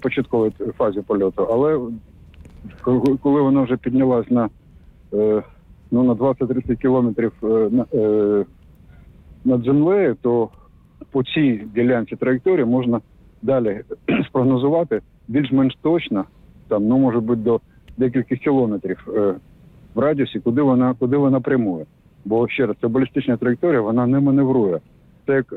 початковій фазі польоту. Але коли вона вже піднялась на 20-30 кілометрів над землею, то по цій ділянці траєкторії можна далі спрогнозувати більш-менш точно, там, може бути до декількох кілометрів в радіусі, куди вона прямує. Бо, ще раз, це балістична траєкторія, вона не маневрує. Це як,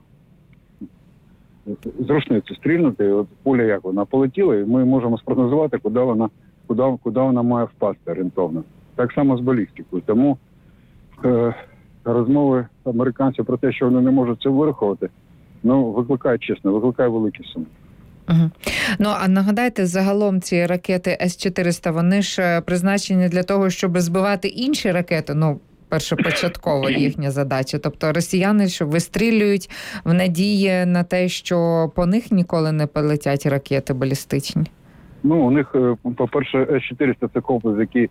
з рушниці стрільнути, от пуля як вона полетіла, і ми можемо спрогнозувати, куди вона має впасти орієнтовно. Так само з балістикою. Тому розмови американців про те, що вони не можуть це вирахувати, викликає великі суми. Угу. А нагадайте, загалом ці ракети С-400, вони ж призначені для того, щоб збивати інші ракети, першопочаткова їхня задача. Тобто росіяни, що вистрілюють в надії на те, що по них ніколи не полетять ракети балістичні? У них, по-перше, С-400 – це комплекс, який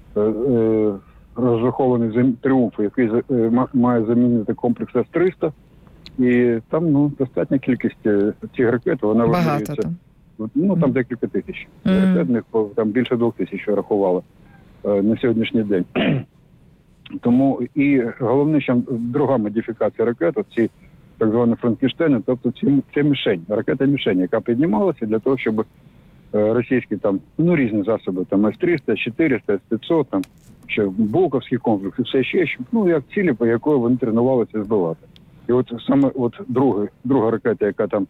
розрахований «Тріумф», який має замінити комплекс С-300. І там достатня кількість цих ракет, вона вимірюється. Багато там? Там декілька тисяч. Ракетних, там більше 2000 рахували на сьогоднішній день. Тому і головне, що друга модифікація ракет, ці так звані Франкенштейни, тобто це мішень, ракета-мішень, яка піднімалася для того, щоб російські різні засоби, С-300, С-400, С-500, ще Булковський комплекс і все ще, як цілі, по якої вони тренувалися збивати. І саме друга ракета, яка там,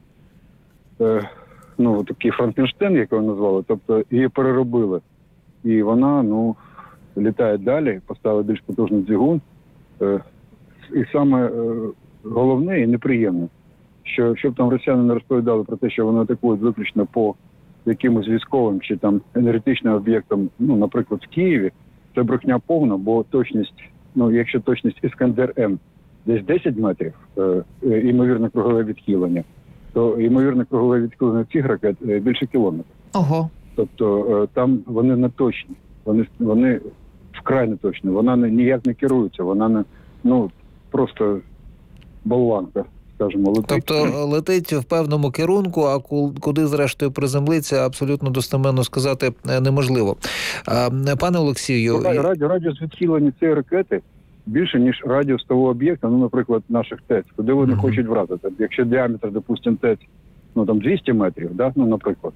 такий Франкенштейн, як його назвали, тобто її переробили. І вона, літає далі, поставили більш потужний двигун. І саме головне і неприємне, щоб там росіяни не розповідали про те, що вони атакують виключно по якимось військовим чи енергетичним об'єктам, наприклад, в Києві, це брехня повна, бо точність, якщо точність Іскандер-М десь 10 метрів, ймовірне кругове відхилення, то ймовірне кругове відхилення цих ракет більше кілометрів. Ого. Тобто там вони не точні, вони вкрай не точні, вона ніяк не керується, вона не, просто болванка, скажімо, летить. Тобто летить в певному керунку, а куди зрештою приземлиться, абсолютно достеменно сказати неможливо. Пане Олексію... Радіус відхилення цієї ракети більше, ніж радіус того об'єкта, наприклад, наших ТЕЦ, куди вони хочуть вразити. Якщо діаметр, допустимо, ТЕЦ, 200 метрів, наприклад,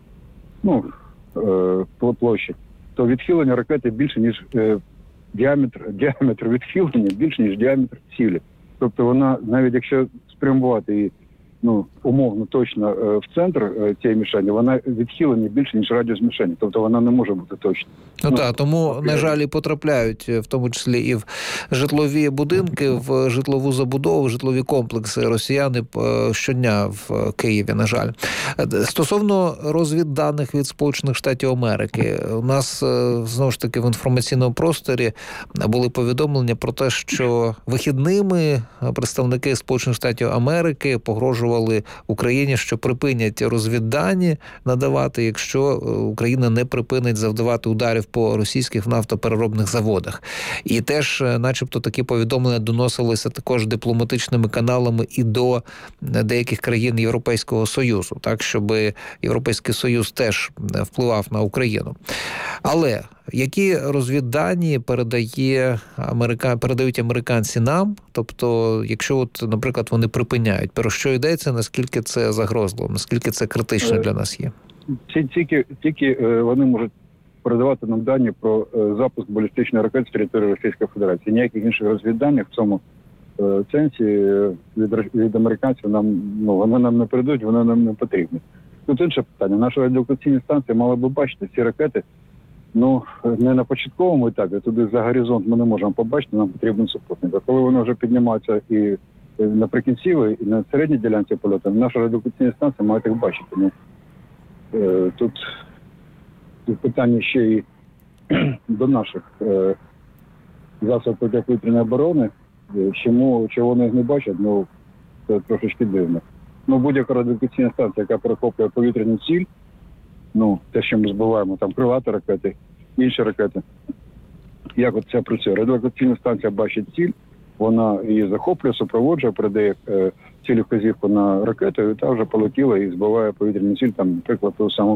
площі, то відхилення ракети більше, ніж діаметр відхилення, більше, ніж діаметр цілі. Тобто вона, навіть якщо спрямувати її, умовно точно в центр цієї мішені, вона відхилення більше, ніж радіус мішені. Тобто вона не може бути точна. Тому, на жаль, і потрапляють, в тому числі і в житлові будинки, в житлову забудову, в житлові комплекси росіяни щодня в Києві, на жаль. Стосовно розвідданих від Сполучених Штатів Америки, у нас, знову ж таки, в інформаційному просторі були повідомлення про те, що вихідними представники Сполучених Штатів Америки погрожували Україні, що припинять розвіддані надавати, якщо Україна не припинить завдавати ударів по російських нафтопереробних заводах. І теж, начебто, такі повідомлення доносилися також дипломатичними каналами і до деяких країн Європейського Союзу, так, щоб Європейський Союз теж впливав на Україну. Але які розвіддані передають американці нам? Тобто, якщо, наприклад, вони припиняють, про що йдеться, наскільки це загрозливо, наскільки це критично для нас є? Тільки вони можуть передавати нам дані про запуск балістичної ракети з території Російської Федерації. Ніяких інших розвідданих в цьому сенсі від американців вони нам не передають, вони нам не потрібні. Тут інше питання. Наша радіолокаційна станція мала би бачити ці ракети, не на початковому етапі, туди за горизонт ми не можемо побачити, нам потрібен супутник. А коли воно вже піднімається і наприкінці, і на середній ділянці польоту, наша радіолокаційна станція має їх бачити. Тут питання ще і до наших засобів протиповітряної оборони, чого вони їх не бачать, це трошечки дивно. Будь-яка радіолокаційна станція, яка перехоплює повітряну ціль, те, що ми збиваємо, крилаті ракети, інші ракети. Як це працює? Радіолокаційна станція бачить ціль, вона її захоплює, супроводжує, передає цілю вказівку на ракету, і та вже полетіла і збиває повітряну ціль, наприклад, ту саму